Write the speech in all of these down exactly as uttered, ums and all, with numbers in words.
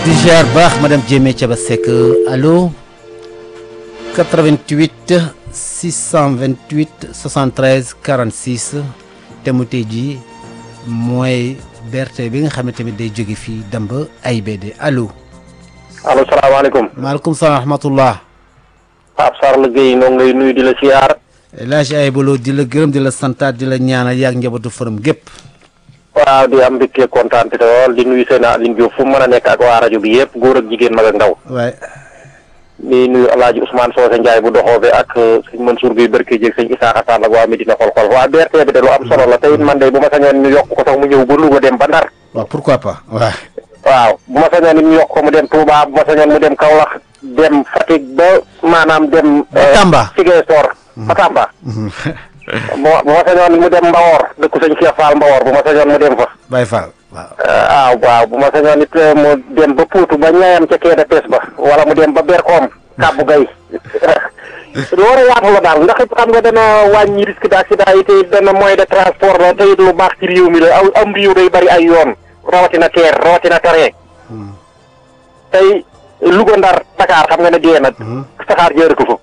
di ziar baax madame Diémé Thiaba Seck allo quatre-vingt-huit six cent vingt-huit soixante-treize quarante-six te mu tey jii mooy B R T bi nga xam ne tamit day jóge fii dem ba A I B D allo. allo salaamaaleykum. maaleykum salaam wa rahmatullah. Pape Sarr la Guèye noo ngi lay nuyu di la siyaar. El Hadj Ayba Lo di la gërëm di la santaat di la ñaanal yaag njabootu forum gépp. waaw di am mbégte kontaan te lool di nuyu seen Aline Diouf fu mu mën a nekk ak waa rajo bi yëpp góor ak jigéen mag ak ndaw. waay. di nuyu El Hadj Ousmane Socé Ndiaye bu doxoo bi ak sëñ Mansour Guèye Barke Dieg sëñ Isaaxa Sall ak waa Medina xol-xol waa B R T bi de lu am solo la te it man de bu ma sañoon ñu yokk ko sax mu ñëw ba Louga dem ba Ndar. waaw pourquoi pas waaw. waaw bu ma sañoon it ñu yokk ko mu dem Touba bu ma sañoon mu dem Kaolack dem Fatick ba maanaam dem. Tamba Ziguinchor ba Tamba. bu ma bu ma sañoon mu dem Mbawor dëkku sëñ Cheikh Fall Mbawor bu ma sañoon mu dem fa. Baye Fall waaw. waaw waaw bu ma sañoon it mu dem ba Poutou ba ñaayam ca Kéda Pes ba wala mu dem ba Berkoom Kàbbu Gay lu war a yaatu la daal ndax it xam nga dana wàññi risque d'accident yi te it dana moyen de transport la te it lu baax ci réew mi la aw am réew day bari ay yoon rawatina teer rawatina terrain. tey Louga Ndar Dakar xam nga ne dee na. saxaar jëre ko fa.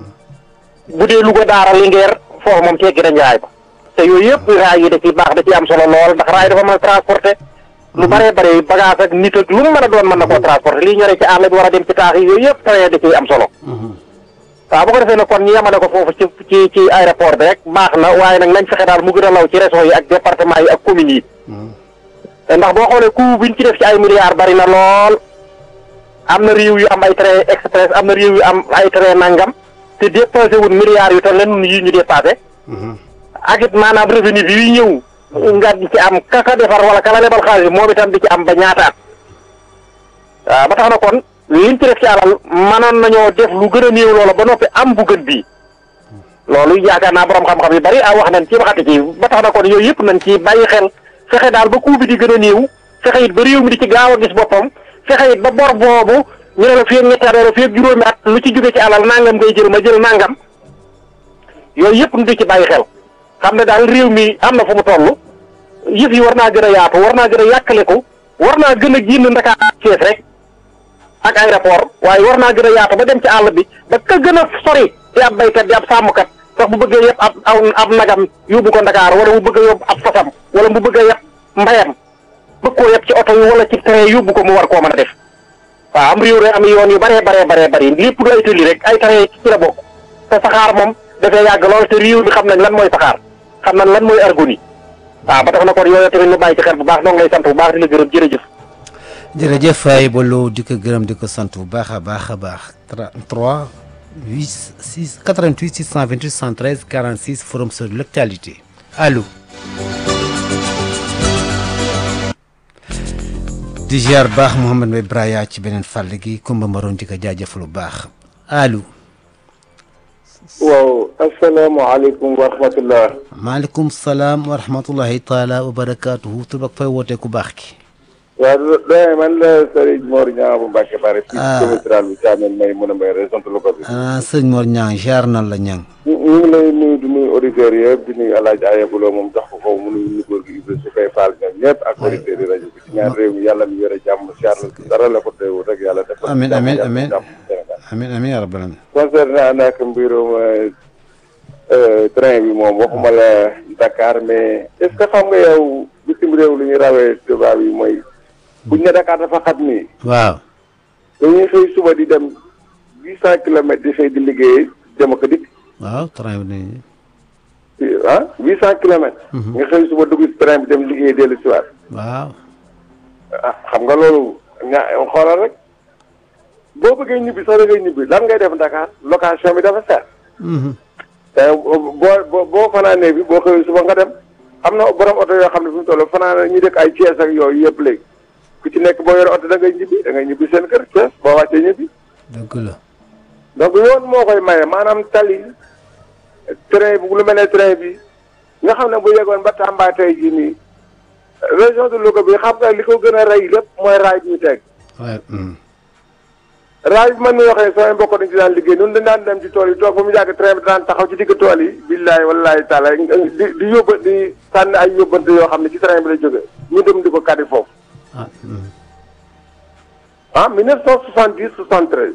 bu dee Louga Daara Linguère foofu moom teggi na njaay ba te yooyu yëpp raay yi da ciy baax da ciy am solo lool ndax raay dafa mën a transporter lu bëree bëri bagage ak nit ak lu mu mën a doon mën na koo transporter lii ñore ci àll bi war a dem ci taax yi yooyu yëpp train da ciy am solo. waaw bu ko defee nag kon ñu yemale ko foofu ci ci ci aéroport bi rek baax na waaye nag nañ fexe daal mu gën a law ci régions yi ak département yi ak communes yi. ndax boo xoolee coût biñ ci def ci ay milliards bari na lool am na réew yu am ay train express am na réew yu am ay train nangam. te dépassé wul milliards yu toll leen yi ñu dépassé. ak it maanaam revenu bi yu ñëw. nga di ci am kaka defar wala kala lebal xaalis moom itam di ci am ba ñaataat. waaw ba tax na kon liñ ci def ci alal mënoon nañoo def lu gën a néew loola ba noppi am bu gën bii. loolu yaakaar naa borom xam-xam yu bari a wax nañ ci waxati ci ba tax na kon yooyu yëpp nañ ci bàyyi xel fexe daal ba coût bi di gën a néew fexe it ba réew mi di ci gaaw a gis boppam fexe it ba bor boobu. ñu ne la fii ak ñetti at wala fii ak juróomi at lu ci jóge ci alal nangam ngay jël ma jël nangam yooyu yëpp ñu di ci bàyyi xel xam ne daal réew mi am na fu mu toll yëf yi war naa gën a yaatu war naa gën a yàkkaliku war naa gën a génn Ndakaar Cees rek ak aéroport waaye war naa gën a yaatu ba dem ci àll bi ba ka gën a sori di ab baykat di ab sàmmkat sax bu bëggee yëpp ab aw ab nagam yóbbu ko Ndakaar wala bu bëgg a yóbbu ab fasam wala bu bëgg a yëpp mbayam bëgg koo yëpp ci oto yi wala ci train yóbbu ko mu war koo mën a def. waaw am réew rek am yoon yu bëree baree baree bëri lépp du ay tëli rek ay train ci la bokk te saxaar moom dafay yàgg lool te réew mi xam nañ lan mooy saxaar xam nañ lan mooy argoni waaw ba tax na kon yooyu tamit ñu bàyyi ci xel bu baax noo ngi lay sant bu baax di la gërëm jërëjëf. jërëjëf Ayba Lo di ko gërëm di ko sant bu baax a baax a baax trois huit six quatre-vingt-huit six cent vingt-huit cent treize quarante-six forum sur l'actualité allo. di ziar baax Mouhamed Mbaye Braya ci beneen fàll gi Kumba Maroon di ko jaajëfal lu baax allo. waaw asalaamaaleykum wa rahmatulah. maaleykum salaam wa rahmatulahi taala wa barakaatuhu tur ak fay wootee ku baax ki. waaw doyen man la Serigne Mor Niang bu Mbacke Bari. ah fii commune bi Thiamène may mën a may région de Louga bi. ah sëñ Mor Niang ziar nan la Niang. ñu ñu ngi lay nuyu di nuyu auditeurs yëpp di nuyu El Hadj Ayba Lo moom jox ko ko mu nuyu góor gi Ibrahima su koy faal ñoom ñëpp ak auditeurs yi rajo bi ci ñaan réew mi yàlla mi yore jàmm ziar la dara la ko teewul rek yàlla def. amiin amiin amiin amiin amiin yaa rabbal aalamiin. concernant nag mbirum train bi moom waxuma la Dakar mais est-ce que xam nga yow bitim réew lu ñuy rawee tubaab yi mooy. buñ ne Dakar dafa xat nii. waaw. dañuy xëy suba di dem huit cent kilomètres di xëy di liggéey dem ak dikk. waaw train bi nii. ah huit cent kilomètres. nga xëy suba dugg si train bi dem liggéey dellu si waat. waaw. ah xam nga loolu ña xoolal rek boo bëggee ñibbi sax da ngay ñibbi lan ngay def Dakar location bi dafa seet. te boo boo boo fanaanee bi boo xëy suba nga dem am na borom oto yoo xam ne fi mu toll fanaan ñu dëkk ay Thiès ak yooyu yëpp léegi. ku ci nekk boo yore oto da ngay ñibbi da ngay ñibbi seen kër Thiès boo wàccee ñibbi. dëgg la. donc yoon moo koy maye maanaam tali train bi lu mel ne train bi nga xam ne bu yeggoon ba Tamba tey jii nii région de Louga bi xam nga li ko gën a rey lépp mooy raay bi ñu teg. waaye. raay bi man mi waxee samay mbokk dañ ci daan liggéey ñun dañ daan dem ci tool yi toog ba mu yàgg train bi daan taxaw ci digg tool yi. billaay wallaay taala di di yóbba di sànni ay yóbbante yoo xam ne ci train bi la jógee ñu dem di ko kaddi foofu. ah. ah mille neuf cent soixante-dix soixante-treize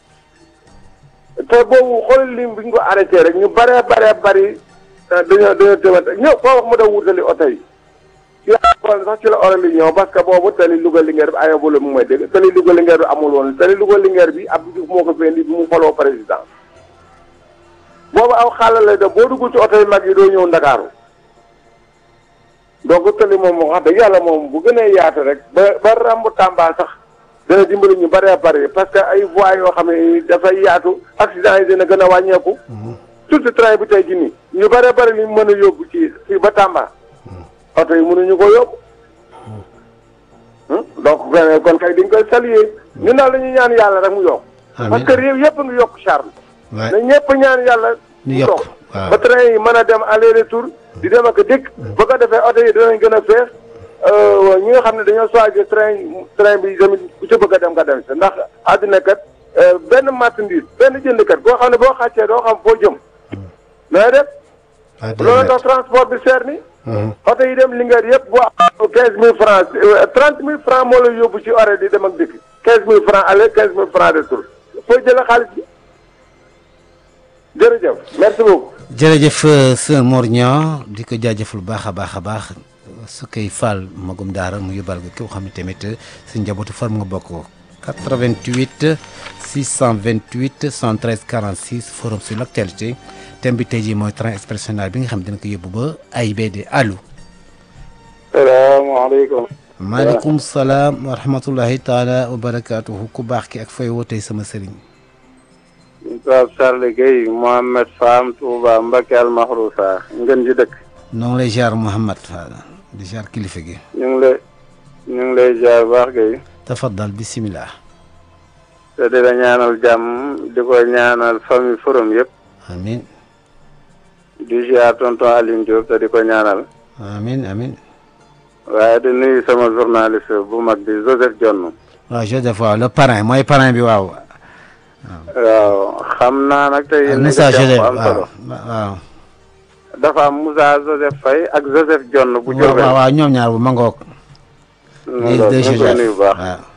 te boobu xool lim bi ñu ko arrêté rek ñu bëree bëree bëri dañoo dañoo demante ñëw koo wax mu dem wutali oto yi ci la sax ci la oral yi ñëw parce que boobu tali Louga Linguère bi ayobula mu may dégg tali Louga Linguère bi amul woon tali Louga Linguère bi Abdou Diouf moo ko fendi bi mu faloo président boobu aw xàll lay def boo dugg ci oto yi mag yi doo ñëw Ndakaaru donc tali moom moo wax dëgg yàlla moom bu gënee yaatu rek ba ba rambu Tamba sax dana dimbali ñu bëree bëri parce que ay voies yoo xam ne dafay yaatu accident yi dina gën a wàññeeku. surtout train bi tey jii nii ñu bëree bëri li mën a yóbbu ci fii ba Tamba. oto yi mënuñu ko yóbbu. donc kon kay di nga koy saluer. ñu daal la ñuy ñaan yàlla rek mu yokk. parce que réew yëpp ngi yokk Charles. waay na ñëpp ñaan yàlla. ñu yokk waaw ba train yi mën a dem aller retour. di dem ak dikk. ba ko defee oto yi dinañ gën a fees. ñi nga xam ne dañoo choisir train train bi tamit ku ci bëgg a dem nga dem si ndax àddina kat benn marchandise benn jëndkat boo xam ne boo xàccee doo xam foo jëm. nooy def. loolu tax transport bi seer ni. oto yi dem Linguère yëpp boo am quinze mille francs trente mille francs moo la yóbbu ci horaire di dem ak dikk quinze mille francs aller quinze mille francs retour fooy jëlee xaalis bi jërëjëf merci beaucoup. jërëjëf sëñ Mor Niang di ko jaajëfal bu baax a baax a baax. su koy faal magum daara mu yóbbal nga koo xam ne tamit si njabootu far mu nga bokk quatre-vingt-huit six cent vingt-huit cent treize quarante-six forum sur l'actualité thème bi tey jii mooy train express régional bi nga xam ne dina ko yóbbu ba A I B D allo. salaamaaleykum. maaleykum salaam wa rahmatullahi taala wa barakaatuhu ku baax ki ak fay wootee sama sëriñ. Pape Charles Guèye Mohamed Fam Touba Mbacké Al Mahrousa ngeen ji dëkk. noo ngi lay ziar Mouhamed Fall di ziar kilifa gi. ñu ngi lay ñu ngi lay ziar baax Guèye. tafaddal bisimilah. te di la ñaanal jàmm di ko ñaanal famille forum yëpp. amiin. di ziar tonton Aline Diop te di ko ñaanal. amiin amiin. waaye di nuyu sama journaliste bu mag bi Joseph Dione. waaw Joseph waaw le parrain mooy parrain bi waaw. waaw xam naa nag tey. Moussa Joseph waaw waaw. dafa am Moussa Joseph Faye ak Joseph Dione bu jógee. waaw waaw ñoom ñaar bu mangoog. ñu ngi koy nuyu bu baax. waaw.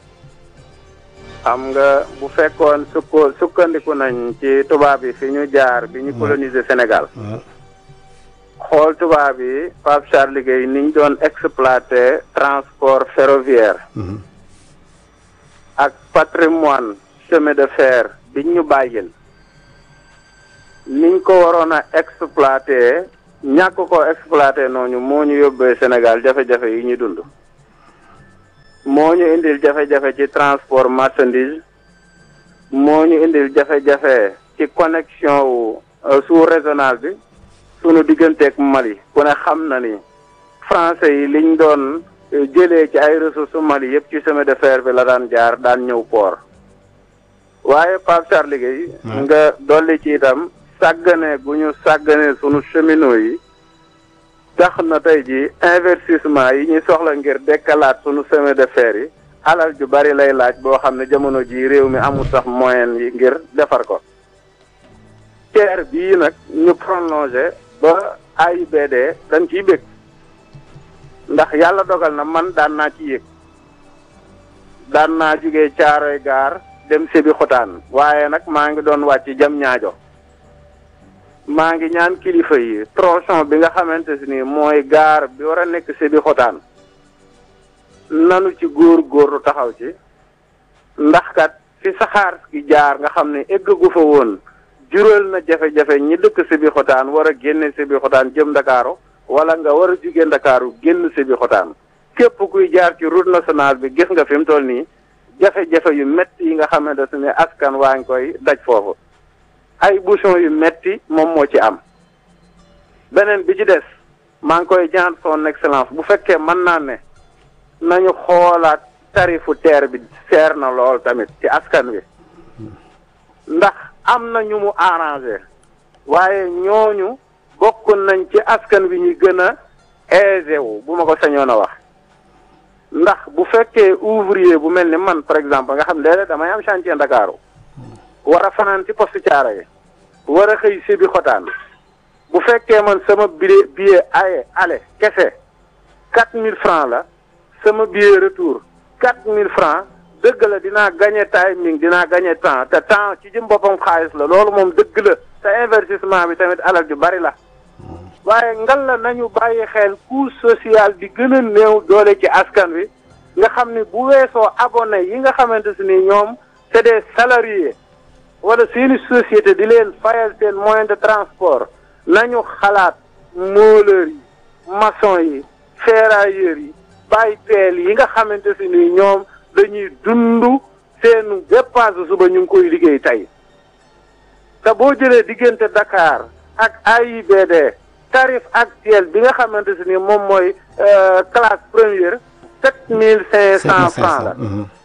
xam nga bu fekkoon sukko sukkandiku nañ ci tubaab yi fi ñu jaar bi ñu coloniser Sénégal. xool tubaab yi Pape Charles Guèye ni ñu doon exploiter transport ferroviaire. ak patrimoine chemin de fer biñ ñu bàyyil. niñ ko waroon a exploiter ñàkk ko exploiter noonu moo ñu yóbbee Sénégal jafe-jafe yi ñu dund. moo ñu indil jafe-jafe ci transport marchandise moo ñu indil jafe-jafe ci connexion wu sous régional bi sunu digganteeg Mali ku ne xam na ni français yi liñ doon jëlee ci ay ressources Mali yëpp ci chemin de fer bi la daan jaar daan ñëw port waaye Pape Charles Guèye nga dolli ci itam sàggane gu ñu sàggane sunu cheminots yi tax na tey ji investissement yi ñu soxla ngir dekkalaat sunu chemin de fer yi alal ju bari lay laaj boo xam ne jamono ji réew mi amul sax moyen yi ngir defar ko T E R bii nag ñu prolongé ba A I B D dañ ciy bég ndax yàlla dogal na man daan naa ci yëg daan naa jugee Caaroy gaar dem Sébi Xotaan waaye nag maa ngi doon wàcc jam ñaajo maa ngi ñaan kilifa yi tronçon bi nga xamante si ni mooy gaar bi war a nekk Sébi Xotaan nanu ci góor góorlu taxaw ci ndax kat fi saxaar gi jaar nga xam ne egg gu fa woon jural na jafe-jafe ñi dëkk Sébi Xotaan war a génne Sébi Xotaan jëm Ndakaaru wala nga war a jugee Ndakaaru génn Sébi Xotaan képp kuy jaar ci route nationale bi gis nga fi mu toll nii jafe-jafe yu metti yi nga xamante ne askan waa ngi koy daj foofu ay bouchon yu metti moom moo ci am beneen bi ci des maa ngi koy ñaan son excellence bu fekkee mën naa ne nañu xoolaat tarifu teer bi seer na lool tamit ci askan wi ndax am na ñu mu arrangé waaye ñooñu bokk nañ ci askan wi ñu gën a aisé wu bu ma ko sañoon a wax ndax bu fekkee ouvrier bu mel ni man par exemple nga xam ne léeg-léeg damay am chantier Ndakaaru war a fanaan ci poste Thiaroye war a xëy Sébi Xotaan bu fekkee man sama billet billet aye aller kese quatre mille francs la sama billet retour quatre mille francs dëgg la dinaa gagné timing dinaa gagné temps te temps ci jëm boppam xaalis la loolu moom dëgg la te investissement bi tamit alal ju bari la waaye ngal la nañu bàyyi xel coût social bi gën a néew doole ci askan wi nga xam ni bu weesoo abonné yi nga xamante si ni ñoom c'est des salariés wala seeni société di leen fayal seen moyen de transport nañu xalaat mooleur yi maçon yi ferrailleurs yi bàyyi peel yi nga xamante si ni ñoom dañuy dund seen dépense suba ñu ngi koy liggéey tey te boo jëlee diggante Dakar ak A I B D tarif actuel bi nga xamante si ni moom mooy classe première sept mille cinq cent francs la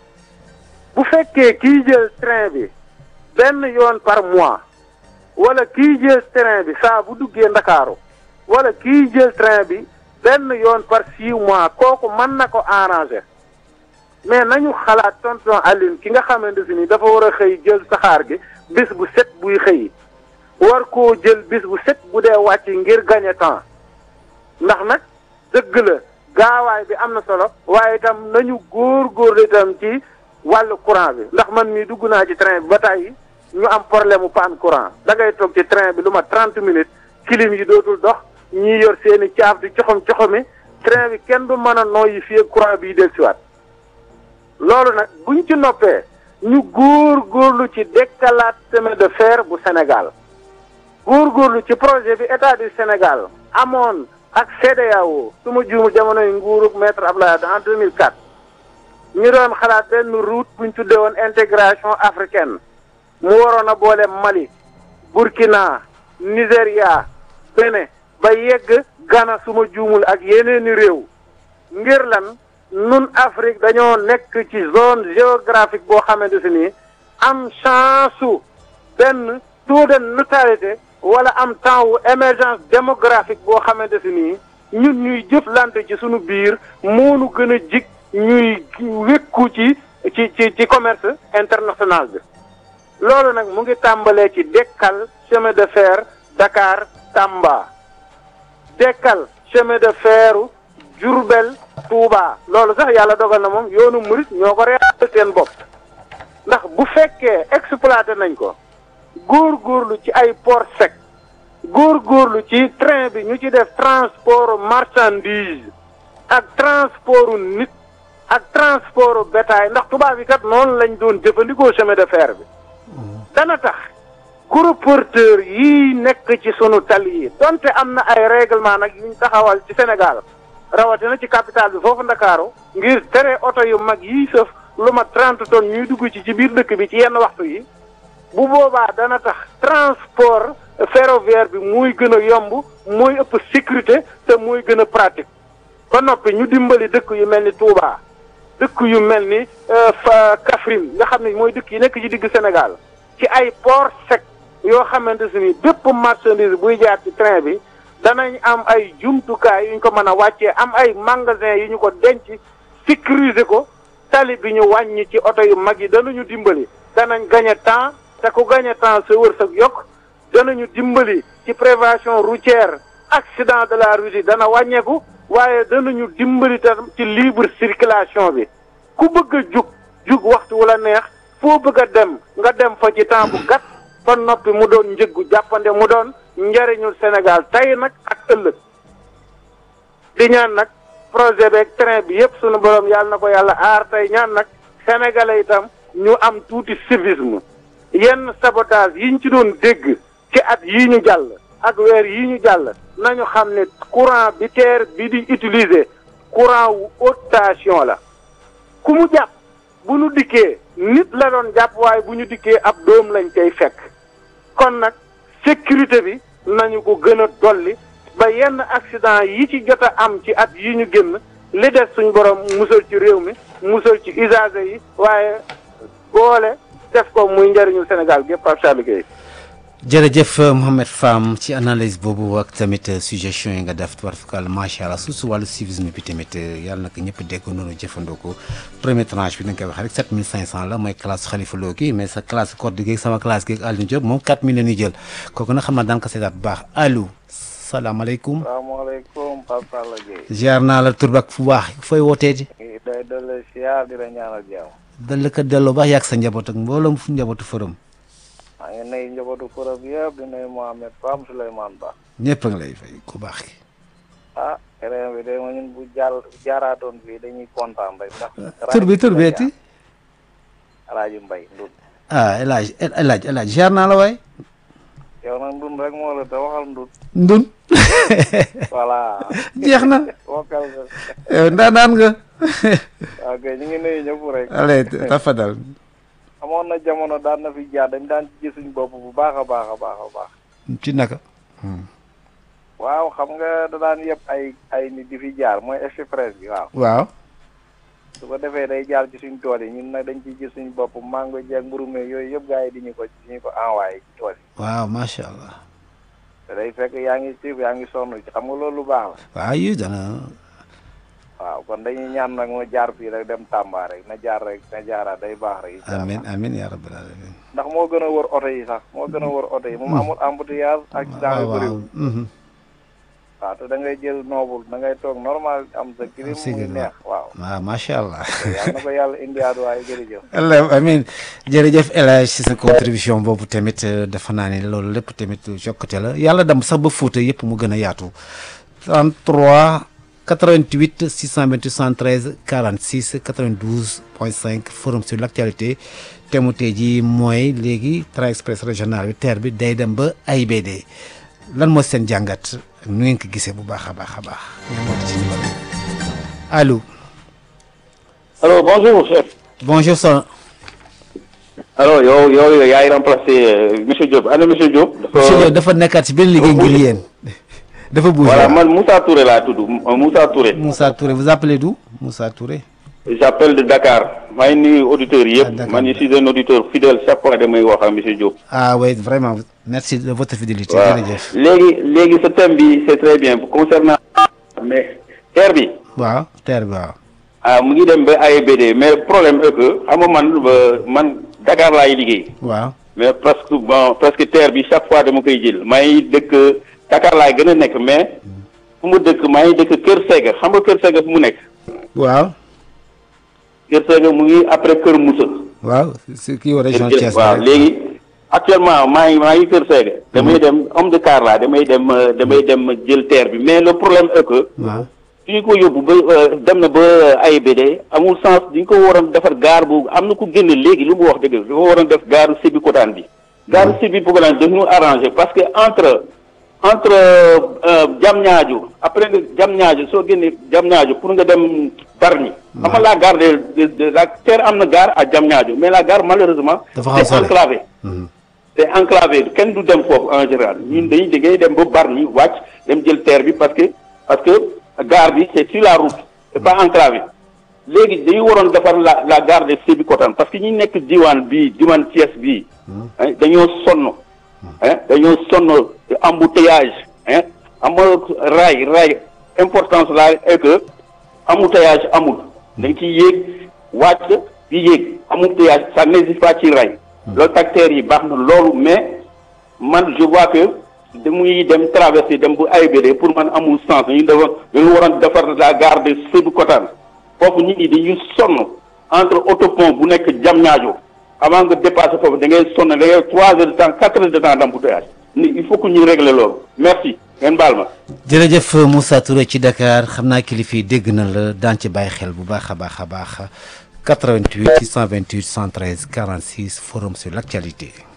bu fekkee kiy jël train bi benn yoon par mois wala kiy jël train bi saa bu duggee Ndakaaru wala kiy jël train bi benn yoon par six mois kooku mën na ko arranger mais nañu xalaat tonton Aline ki nga xamante si ni dafa war a xëy jël saxaar gi bis bu set buy xëy war koo jël bis bu set bu dee wàcc ngir gagner temps ndax nag dëgg la gaawaay bi am na solo waaye itam nañu góor-góorlu itam ci wàllu courant bi ndax man mii dugg naa ci train bi ba tàyyi ñu am problème mu panne courant da ngay toog ci train bi lu ma trente minutes clim yi dootul dox ñii yor seeni caaf di coxom coxomi train bi kenn du mën a nooyi fii ak courant bi del siwaat loolu nag buñ ci noppee ñu góor-góorlu ci dekkalaat chemin de fer bu Sénégal góor-góorlu ci projet bi état du Sénégal amoon ak C E D E A O su ma juumu jamonoy nguurug maître Abdoulaye Wade en deux mille quatre ñu doon xalaat benn route buñ tuddee woon intégration africaine mu waroon a boole Mali Burkina Nigéria Bénin ba yegg Ghana su ma juumul ak yeneeni réew ngir lan nun Afrique dañoo nekk ci zone géographique boo xamante si nii am chance su benn taux de natalité wala am temps wu émergence démographique boo xamante si nii ñun ñuy jëflante ci sunu biir moonu gën a jig ñuy wékku ci ci ci ci commerce international bi loolu nag mu ngi tàmbalee ci dekkal chemin de fer Dakar Tamba dekkal chemin de feru Diourbel Touba loolu sax yàlla dogal na moom yoonu murit ñoo ko réalisé seen bopp ndax bu fekkee exploité nañ ko góorgóorlu ci ay port sec góorgóorlu ci train bi ñu ci def transport marchandise ak transport nit ak transport bétail ndax tubaab yi kat noonu lañ doon jëfandikoo chemin de fer bi dana tax gros porteur yi nekk ci sunu tali yi donte am na ay règlement nag yuñ taxawal ci Sénégal rawatina ci capital bi foofu Ndakaaru ngir tere oto yu mag yiy sëf lu ma trente tonnes ñuy dugg ci ci biir dëkk bi ci yenn waxtu yi bu boobaa dana tax transport ferroviaire bi muy gën a yomb mooy ëpp sécurité te mooy gën a pratique ba noppi ñu dimbali dëkk yu mel ni Touba dëkk yu mel ni Kaffrine nga xam ne mooy dëkk yi nekk ci digg Sénégal ci ay port sec yoo xamante si ni bépp marchandise buy jaar ci train bi danañ am ay jumtukaay yu ñu ko mën a wàccee am ay magasin yu ñu ko denc sécuriser ko tali bi ñu wàññi ci oto yu mag yi danañu dimbali danañ gagner temps te ku gagner temps sa wërsëg yokk danañu dimbali ci prévention routière accident de la route yi dana wàññeeku waaye danañu dimbali tam ci libre circulation bi ku bëgg a jug jug waxtu wala neex foo bëgg a dem nga dem fa ci temps bu gàtt ba noppi mu doon njëggu jàppande mu doon njariñul Sénégal tey nag ak ëllëg di ñaan nag projet beeg train bi yëpp sunu borom yàlla na ko yàlla aar tey ñaan nag sénégalais itam ñu am tuuti civisme yenn sabotage yiñ ci doon dégg ci at yii ñu jàll ak weer yii ñu jàll nañu xam ne courant bi terre bi di utiliser courant wu haute tension la ku mu jàpp bu ñu dikkee nit la doon jàpp waaye bu ñu dikkee ab doom lañ cay fekk kon nag sécurité bi nañu ko gën a dolli ba yenn accident yi ci jot a am ci at yi ñu génn li des suñ borom musal ci réew mi musal ci usagers yi waaye boole def ko muy njëriñu Sénégal gépp Pape Charles Guèye. jërëjëf Mohamed Fam ci analyse boobu ak tamit suggestion yi nga def tubarfakal macha allah surtout wàllu civisme bi tamit yàlla na ko ñëpp dégg noonu jëfandoo ko première tranche bi nañ koy wax rek sept mille cinq cent la mooy classe Khalifa Lo gi mais sa classe code gi sama classe gi ak Aliou Diop moom quatre mille la ñuy jël kooku nag xam naa daan ko seetaat bu baax allo salaamaaleykum. salaamaaleykum Pape Charles Guèye. ziar naa la tur ak fu baax fooy wootee ji. lay dolli siyaar di la ñaanal jàmm. dal la ko delloo baax yàgg sa njaboot ak mboolem fu njabootu forum. maa ngi nuyu njabootu Forum yëpp di nuyu Mohamed Pam Souleymane Ba. ñëpp a ngi lay fay ku baax ki. ah terrain bi de ma ñun bu jaar jaaraatoon fii dañuy kontaan rek ndax. tur bi tur beeti. Alaaji Mbay Ndun. ah El Hadj El Hadj El Hadj jaar naa la waay. yow nag Ndun rek moo la te waxal Ndun. Ndun. voilà. jeex na. wokkal nga. yow ndaanaan nga. ok ñu ngi nuyu ñëpp rek. allez tafadal. amoon na jamono daan na fi jaar dañ daan ci gis suñ bopp bu baax a baax a baax a baax. ci naka. waaw xam nga da daan yëpp ay ay nit di fi jaar mooy express bi waaw. waaw. su ko defee day jaar ci suñ tool yi ñun nag dañ ciy gis suñ bopp mango jeeg mburu me yooyu yëpp gars yi di ñu ko di ñu ko envoyé ci tool yi. waaw macha allah. te day fekk yaa ngi siif yaa ngi sonn ci xam nga loolu lu baax la. waaw yii dana. waaw kon dañuy ñaan nag mu jaar fii rek dem Tamba rek na jaar rek na jaaraat day baax rek. amiin amiin yaa rabbal alamin. ndax moo gën a wër oto yi sax moo gën a wër oto yi moom amul embouteillage accident yu bëriwul. waaw te da ngay jël noobul da ngay toog normal am sa kirim muy neex waaw. waaw macha allah. yal na ko yàlla indiwaat waaye jërëjëf. allah amiin jërëjëf El Hadj si sa contribution boobu tamit defe naa ne loolu lépp tamit jokkate la yàlla dem sax ba Fuuta yëpp mu gën a yaatu. trente-trois quatre-vingt-huit six cent vingt-huit cent treize quarante-six quatre-vingt-douze point cinq forum sur l'actualité te mu tey jii mooy léegi train express régional bi TER bi day dem ba A I B D lan mooy seen jàngat nu ngeen ko gisee bu baax a baax a baax. allo. allo bonjour chef. bonjour ça. alors yow yow yaay remplacé monsieur Diop ana monsieur Diop. dafa monsieur Diop dafa nekkaat ci benn liggéey ngir yéen. dafa bougé voilà man Moussa Touré laa tudd Moussa Touré. Moussa Touré vous appelez d'où Moussa Touré. j'appelle de Dakar maa ngi nuyu auditeurs yëpp. man je suis un auditeur fidèle chaque fois damay wax ak monsieur Diop. ah oui vraiment merci de votre fidélité. waaw jërëjëf. léegi léegi ce thème bi c'est très bien concernant mais TER bi. waaw TER bi waaw. ah mu ngi dem ba A I B D mais problème est que xam nga man man Dakar laay liggéey. waaw mais presque bon presque TER bi chaque fois dama koy jël maa ngi dëkk Dakar laay gën a nekk mais fu mu dëkk maa ngi dëkk Kër Sega xam nga Kër Sega fu mu nekk. waaw. Kër Sega mu ngi après Kër Moussa. waaw c'est kii région Thiès. waaw léegi actuellement maa ngi maa ngi Kër Sega. damay dem homme de car la damay dem damay dem jël TER bi mais le problème est que. waaw su ñu ko yóbbu ba dem na ba A I B D amul sens di ñu ko waroon defar gaar bu am na ku génne léegi lu mu wax dëgg dafa waroon def gaaru Sébikotane bi. gaaru Sébikotane dañu arrangé parce que entre entre Diamniadio après nga Diamniadio soo génnee Diamniadio pour nga dem Bargny. xam nga la gare de de la TER am na gare à Diamniadio mais la gare malheureusement. dafa c'est enclavé. c'est enclavé kenn du dem foofu en général ñun dañuy déggee dem ba Bargny wàcc dem jël TER bi parce que parce que. gare bi c'est sur la route c'est pas enclavé léegi dañu waroon defar la la gare de Sébikotane parce que ñi nekk diwaan bii diwaan Thiès bii dañoo sonn dañoo sonn embouteillage am raay raay importance la est que embouteillage amul dañ ci yéeg wàcc di yéeg embouteillage ça n'existe pas ci raay loolu facteurs yi baax na loolu mais man je vois que damuy dem traversé dem bu A I B D pour man amul sens dañu defa dañu waroon defar la gare de Sébikotane foofu nit ñi dañuy sonn entre autopont bu nekk Diamniadio avant nga dépasser foofu da ngay sonn da ngay trois heures de temps quatre heures de temps d'embouteillage ni il faut que ñu régler loolu merci ngeen baal ma. jërëjëf Moussa Touré ci Dakar xam naa kilifa yi dégg na la daan ci bàyyi xel bu baax a baax a baax quatre-vingt-huit six cent vingt-huit cent treize quarante-six forum sur l'actualité.